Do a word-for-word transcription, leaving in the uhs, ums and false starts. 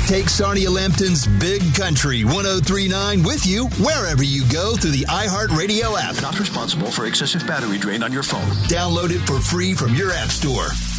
Take Sarnia Lambton's Big Country one oh three point nine with you wherever you go through the iHeartRadio app. Not responsible for excessive battery drain on your phone. Download it for free from your app store.